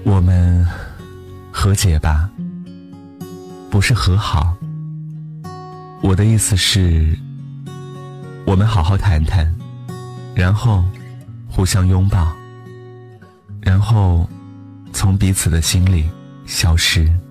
我们和解吧，不是和好。我的意思是，我们好好谈谈，然后互相拥抱，然后从彼此的心里消失。